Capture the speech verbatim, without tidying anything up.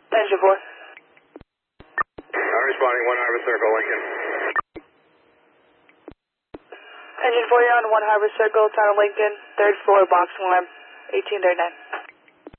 Engine four. I'm responding, one Harbor Circle, Lincoln. Engine four, you're on one Harbor Circle, Town of Lincoln, third floor, box one, eighteen thirty-nine.